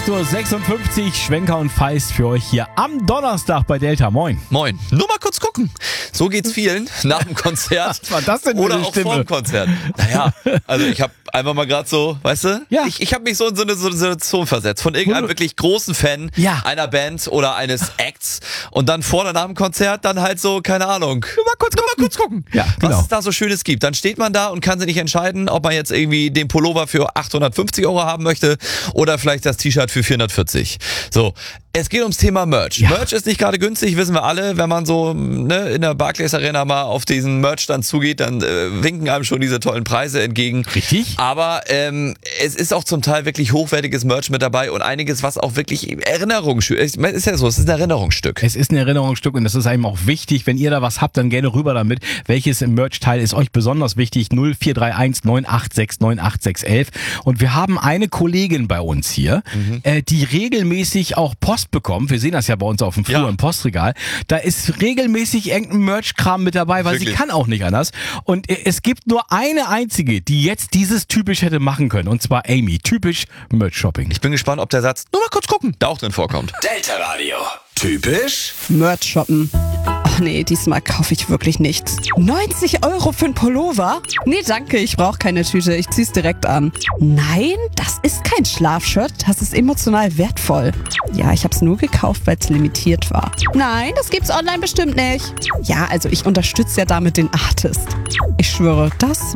8.56 Uhr, Schwenker und Feist für euch hier am Donnerstag bei Delta. Moin. Moin. Nur mal kurz gucken. So geht's vielen nach dem Konzert. Was war das denn für oder eine auch Stimme? vor dem Konzert. Naja, also ich habe einfach mal gerade so, weißt du? Ja. Ich habe mich so in so eine Situation versetzt von irgendeinem wirklich großen Fan einer Band oder eines Acts und dann vor oder nach dem Konzert dann halt so, keine Ahnung. Nur mal kurz gucken. Ja, genau. Was es da so Schönes gibt. Dann steht man da und kann sich nicht entscheiden, ob man jetzt irgendwie den Pullover für 850 € haben möchte oder vielleicht das T-Shirt für 440. So, es geht ums Thema Merch. Ja. Merch ist nicht gerade günstig, wissen wir alle. Wenn man so in der Barclays Arena mal auf diesen Merch-Stand zugeht, dann winken einem schon diese tollen Preise entgegen. Richtig. Aber es ist auch zum Teil wirklich hochwertiges Merch mit dabei und einiges, was auch wirklich Erinnerungsstück ist. Ist ja so, es ist ein Erinnerungsstück. Es ist ein Erinnerungsstück und das ist einem auch wichtig. Wenn ihr da was habt, dann gerne rüber damit. Welches Merch-Teil ist euch besonders wichtig? 0431 986 98611. Und wir haben eine Kollegin bei uns hier, die regelmäßig auch Post bekommt. Wir sehen das ja bei uns auf dem Flur im Postregal. Da ist regelmäßig irgendein Merch-Kram mit dabei, weil sie kann auch nicht anders. Und es gibt nur eine einzige, die jetzt dieses typisch hätte machen können. Und zwar Amy. Typisch Merch-Shopping. Ich bin gespannt, ob der Satz nur mal kurz gucken da auch drin vorkommt. Delta Radio. Typisch Merch shoppen. Ach nee, diesmal kaufe ich wirklich nichts. 90 € für ein Pullover? Nee, danke, ich brauche keine Tüte. Ich zieh's direkt an. Nein, das ist kein Schlafshirt. Das ist emotional wertvoll. Ja, ich hab's nur gekauft, weil es limitiert war. Nein, das gibt's online bestimmt nicht. Ja, also ich unterstütze ja damit den Artist. Ich schwöre, das